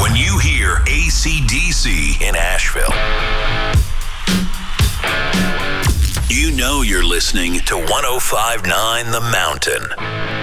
When you hear AC/DC in Asheville, you know you're listening to 105.9 The Mountain.